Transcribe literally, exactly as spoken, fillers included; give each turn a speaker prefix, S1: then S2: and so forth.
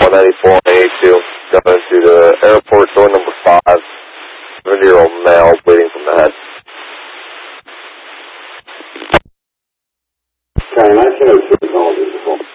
S1: one ninety-four and eighty-two, going to the airport door number five, seventy-year-old male bleeding from the head.
S2: Okay, nineteen oh two, calling you.